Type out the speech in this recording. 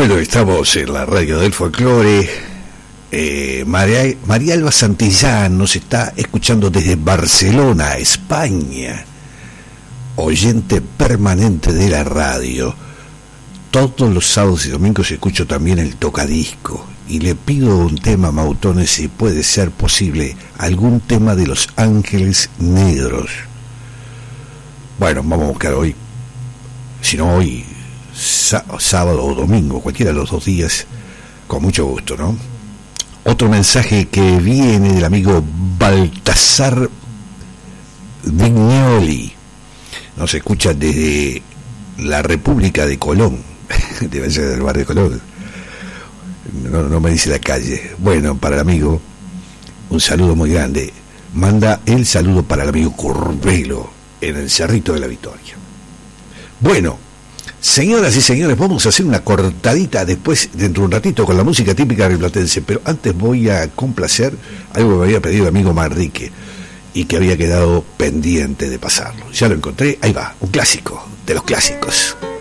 Bueno, estamos en la radio del folclore. María Alba Santillán nos está escuchando desde Barcelona, España. Oyente permanente de la radio. Todos los sábados y domingos escucho también el tocadisco. Y le pido un tema, Mautones, si puede ser posible, algún tema de Los Ángeles Negros. Bueno, vamos a buscar hoy. Si no hoy, sábado o domingo, cualquiera de los 2 días, con mucho gusto, ¿no? Otro mensaje que viene del amigo Baltasar Vignoli. Nos escucha desde la República de Colón. Debe ser del barrio Colón. No me dice la calle. Bueno, para el amigo, un saludo muy grande. Manda el saludo para el amigo Curvelo en el Cerrito de la Victoria. Bueno, señoras y señores, vamos a hacer una cortadita después, dentro de un ratito, con la música típica rioplatense, pero antes voy a complacer algo que me había pedido el amigo Manrique y que había quedado pendiente de pasarlo. Ya lo encontré, ahí va, un clásico de los clásicos.